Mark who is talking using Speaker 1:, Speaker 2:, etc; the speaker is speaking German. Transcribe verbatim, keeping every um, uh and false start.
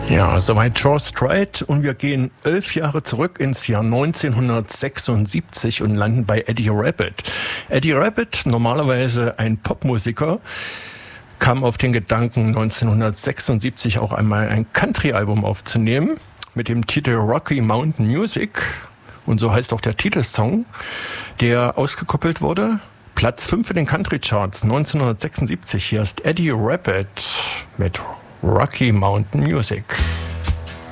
Speaker 1: Ja, soweit George Strait und wir gehen elf Jahre zurück ins Jahr neunzehnhundertsechsundsiebzig und landen bei Eddie Rabbitt. Eddie Rabbitt, normalerweise ein Popmusiker, kam auf den Gedanken, neunzehnhundertsechsundsiebzig auch einmal ein Country-Album aufzunehmen mit dem Titel Rocky Mountain Music. Und so heißt auch der Titelsong, der ausgekoppelt wurde. Platz fünf in den Country-Charts neunzehnhundertsechsundsiebzig. Hier ist Eddie Rabbitt mit Rocky Mountain Music.